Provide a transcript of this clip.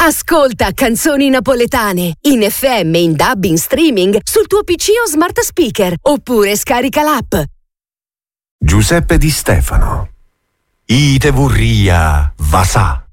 Ascolta canzoni napoletane in FM, in DAB, in streaming sul tuo PC o smart speaker oppure scarica l'app. Giuseppe Di Stefano. Ite vorria, va sa.